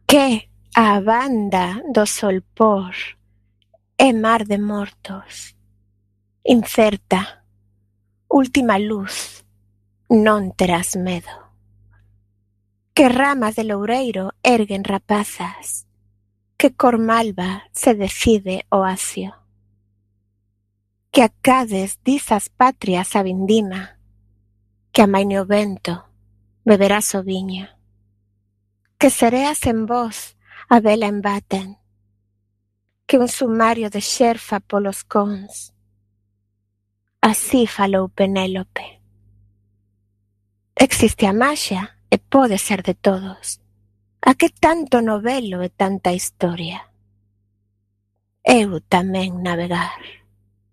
Que a banda do solpor é mar de mortos, incerta, última luz, non terás medo. Que ramas de loureiro erguen rapazas, que cor malva se decide o acio. Que acades disas patrias a vindima, que amaine o vento, beberás o viño. Que sereas en vos a vela embaten, que un sumario de xerfa polos cons. Así falou Penélope. Existe a maxia e pode ser de todos. A que tanto novelo e tanta historia? Eu tamén navegar.